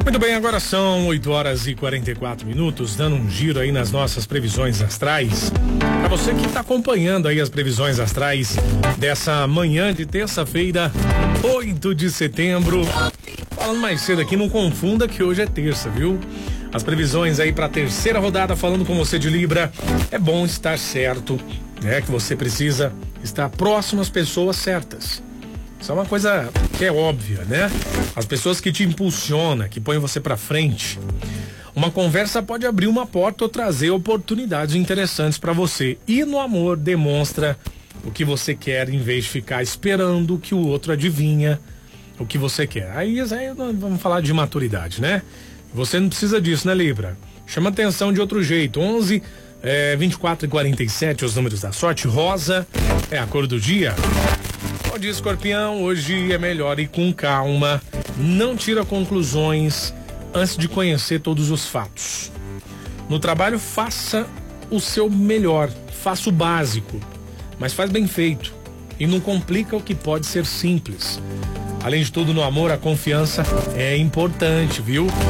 Muito bem, agora são 8h44, dando um giro aí nas nossas previsões astrais. Para você que está acompanhando aí as previsões astrais dessa manhã de terça-feira, 8 de setembro. Falando mais cedo aqui, não confunda que hoje é terça, viu? As previsões aí para a terceira rodada, falando com você de Libra. É bom estar certo, né? Que você precisa estar próximo às pessoas certas. Isso é uma coisa que é óbvia, né? As pessoas que te impulsionam, que põem você pra frente. Uma conversa pode abrir uma porta ou trazer oportunidades interessantes pra você. E no amor demonstra o que você quer em vez de ficar esperando que o outro adivinha o que você quer. Aí vamos falar de maturidade, né? Você não precisa disso, né, Libra? Chama atenção de outro jeito. 11, 24 e 47, os números da sorte. Rosa é a cor do dia. Bom dia, Escorpião, hoje é melhor ir com calma, não tira conclusões antes de conhecer todos os fatos. No trabalho, faça o seu melhor, faça o básico, mas faz bem feito e não complica o que pode ser simples. Além de tudo, no amor, a confiança é importante, viu?